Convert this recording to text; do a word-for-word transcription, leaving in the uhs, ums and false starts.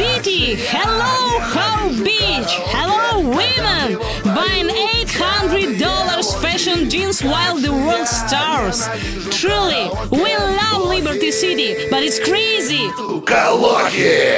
City! Hello, Hope Beach! Hello, women! Buying eight hundred dollars fashion jeans while the world starves! Truly, we love Liberty City, but it's crazy! Калохи!